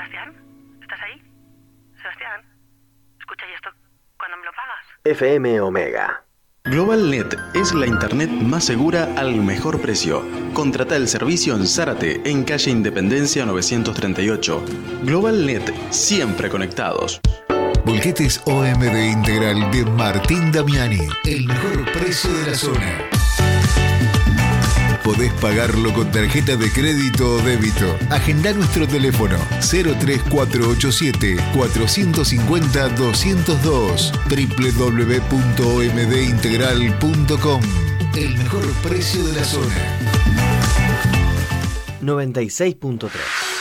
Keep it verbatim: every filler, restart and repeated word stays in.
Sebastián, ¿estás ahí? Sebastián, escucha, ¿y esto cuándo me lo pagas? F M Omega. GlobalNet es la internet más segura al mejor precio. Contrata el servicio en Zárate, en calle Independencia novecientos treinta y ocho. GlobalNet, siempre conectados. Bolquetes O M D Integral de Martín Damiani. El mejor precio de la zona. Podés pagarlo con tarjeta de crédito o débito. Agendá nuestro teléfono cero tres cuatro ocho siete, cuatro cinco cero, dos cero dos doble u doble u doble u punto o m d integral punto com. El mejor precio de la zona. noventa y seis punto tres.